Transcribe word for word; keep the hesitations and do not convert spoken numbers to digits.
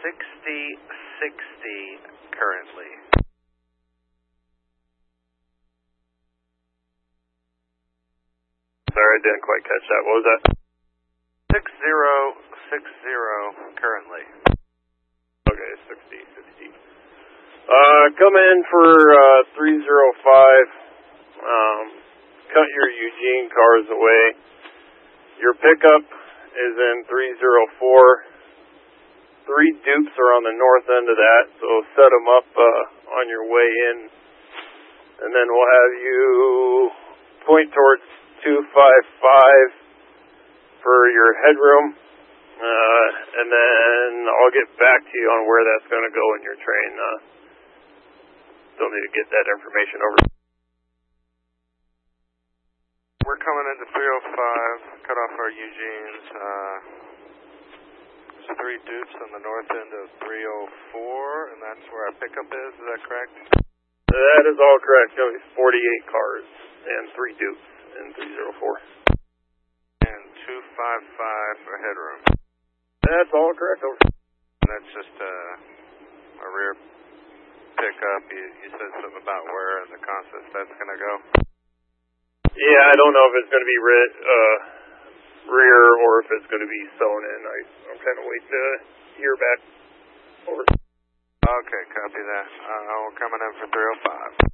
sixty sixty currently. Sorry, I didn't quite catch that. What was that? six zero six zero currently. Okay, sixty sixty. Uh, come in for uh, three zero five. Um, cut your Eugene cars away. Your pickup is in three zero four. Three dupes are on the north end of that, so set them up uh, on your way in. And then we'll have you point towards two five five for your headroom. Uh, and then I'll get back to you on where that's going to go in your train. Uh, still need to get that information over. We're coming into three oh five, cut off our Eugenes. Uh, there's three dupes on the north end of three oh four, and that's where our pickup is. Is that correct? That is all correct. Going to be forty-eight cars and three dupes in three oh four. And two five five for headroom. That's all correct. Over. That's just uh, a rear pickup. You, you said something about where and the concept that's going to go. Yeah, I don't know if it's going to be re uh, rear or if it's going to be sewn in. I, I'm kind of waiting to hear back. Over. Okay, copy that. Uh, we're coming in for three oh five.